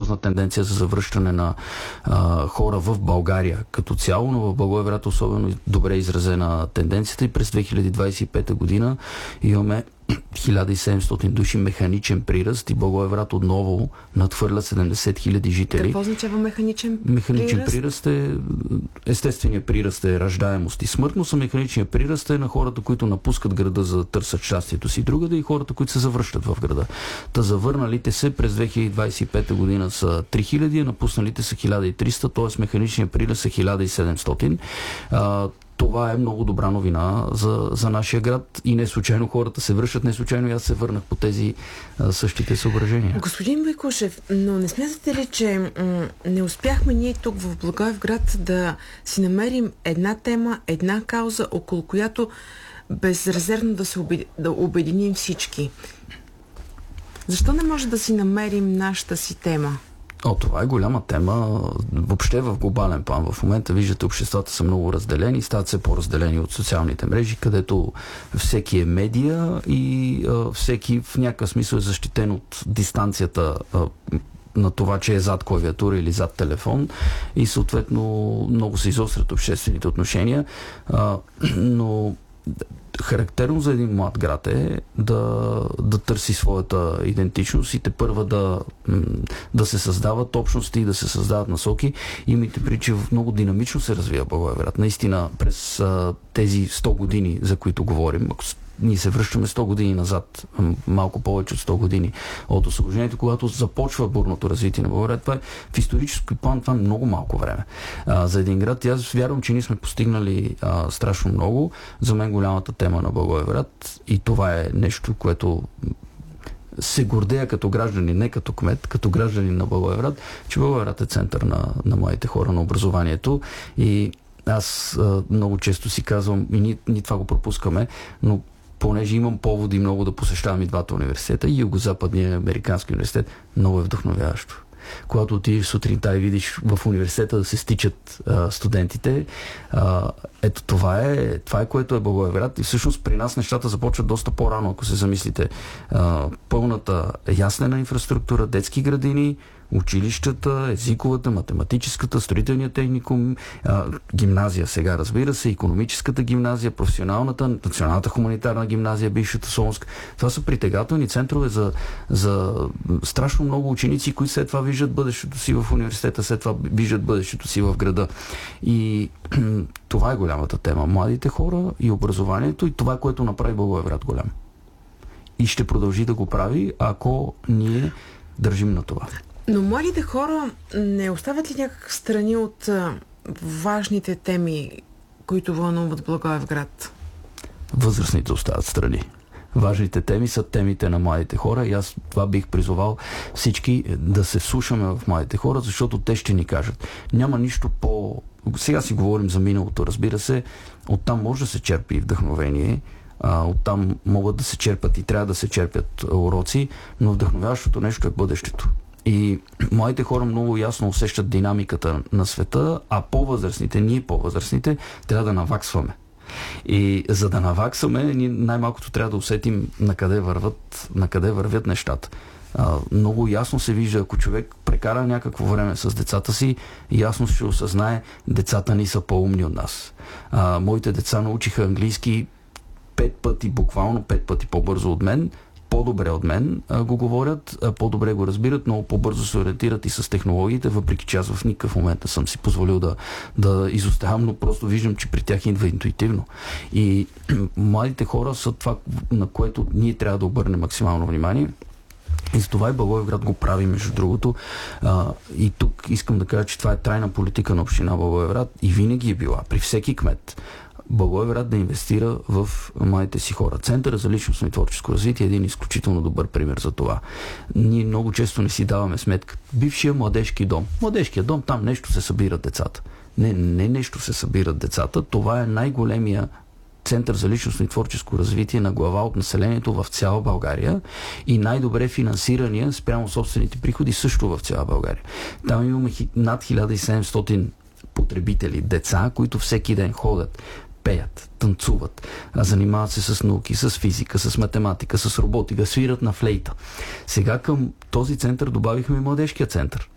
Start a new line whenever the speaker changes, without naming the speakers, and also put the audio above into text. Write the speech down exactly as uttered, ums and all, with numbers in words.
сериозна тенденция за завръщане на а, хора в България като цяло, но в Благоевград особено добре изразена тенденцията и през две хиляди двадесет и пета година имаме хиляда и седемстотин души механичен приръст и Благоевград отново надхвърля седемдесет хиляди жители.
Какво означава механичен,
механичен
приръст?
приръст е естественият приръст е раждаемост и смъртност, а механичният приръст е на хората, които напускат града за да търсят щастието си другаде и хората, които се завръщат в града. Та завърналите се през две хиляди двадесет и пета година са три хиляди, а напусналите са хиляда и триста, т.е. механичният приръст е хиляда и седемстотин. Това е много добра новина за, за нашия град и не случайно хората се връщат, не случайно и аз се върнах по тези а, същите съображения.
Господин Бойкушев, но не смятате ли, че м- не успяхме ние тук в Благоевград да си намерим една тема, една кауза, около която безрезервно да се обед... да обединим всички? Защо не може да си намерим нашата си тема?
О, това е голяма тема. Въобще в глобален план. В момента виждате, обществата са много разделени, стават се по-разделени от социалните мрежи, където всеки е медия и а, всеки в някакъв смисъл е защитен от дистанцията а, на това, че е зад клавиатура или зад телефон и съответно много се изострят обществените отношения. А, но характерно за един млад град е да, да търси своята идентичност и те първа да, да се създават общности и да се създават насоки. Имайте предвид, че много динамично се развива Благоевград. Наистина през а, тези сто години, за които говорим, ако ние се връщаме сто години назад, малко повече от сто години от освобождението, когато започва бурното развитие на България. Това е в исторически план, това е много малко време а, за един град. И аз вярвам, че ние сме постигнали а, страшно много. За мен голямата тема на Благоевград и това е нещо, което се гордея като гражданин, не като кмет, като гражданин на Благоевград, че Благоевград е център на, на младите хора, на образованието и аз а, много често си казвам, и ние, ние това го пропускаме, но понеже имам поводи много да посещавам и двата университета, и Югозападния американски университет, много е вдъхновяващо. Когато отидеш сутринта и видиш в университета да се стичат а, студентите, а, ето това е, това е което е Благоевград и всъщност при нас нещата започват доста по-рано, ако се замислите. А, пълната яснена инфраструктура, детски градини, училищата, езиковата, математическата, строителния техникум, а, гимназия сега, разбира се, икономическата гимназия, професионалната, националната хуманитарна гимназия, бившата Солунска. Това са притегателни центрове за, за страшно много ученици, които след това виждат бъдещето си в университета, след това виждат бъдещето си в града. И това е голямата тема. Младите хора и образованието и това, което направи Благоевград голям. И ще продължи да го прави, ако ние държим на това.
Но младите хора не остават ли някак страни от а, важните теми, които вълнуват Благоевград?
Възрастните остават страни. Важните теми са темите на младите хора и аз това бих призовал всички да се вслушаме в младите хора, защото те ще ни кажат. Няма нищо по... Сега си говорим за миналото, разбира се, оттам може да се черпи и вдъхновение, а, оттам могат да се черпат и трябва да се черпят уроци, но вдъхновяващото нещо е бъдещето. И младите хора много ясно усещат динамиката на света, а по-възрастните, ние по-възрастните, трябва да наваксваме. И за да наваксаме, ние най-малкото трябва да усетим на къде върват, на къде вървят нещата. А, много ясно се вижда, ако човек прекара някакво време с децата си, ясно ще осъзнае, децата ни са по-умни от нас. А, моите деца научиха английски пет пъти, буквално пет пъти по-бързо от мен, по-добре от мен а, го говорят, а, по-добре го разбират, много по-бързо се ориентират и с технологиите, въпреки че аз в никакъв момент съм си позволил да, да изоставам, но просто виждам, че при тях идва интуитивно. И младите хора са това, на което ние трябва да обърнем максимално внимание. И за това и Благоевград го прави, между другото. А, и тук искам да кажа, че това е трайна политика на община Благоевград и винаги е била, при всеки кмет. Благоевград да инвестира в младите си хора. Центъра за личностно и творческо развитие е един изключително добър пример за това. Ние много често не си даваме сметка. Бившия младежки дом. Младежкият дом, там нещо се събират децата. Не, не нещо се събират децата. Това е най-големия център за личностно и творческо развитие на глава от населението в цяла България и най-добре финансирания спрямо собствените приходи също в цяла България. Там имаме над хиляда и седемстотин потребители, деца, които всеки ден ходят, пеят, танцуват, занимават се с науки, с физика, с математика, с роботика, свират на флейта. Сега към този център добавихме и младежкия център.